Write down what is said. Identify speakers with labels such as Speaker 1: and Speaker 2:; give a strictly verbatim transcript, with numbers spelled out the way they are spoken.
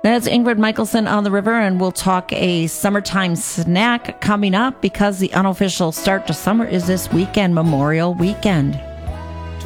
Speaker 1: That's Ingrid Michaelson on the river, and we'll talk a summertime snack coming up because the unofficial start to summer is this weekend, Memorial Weekend.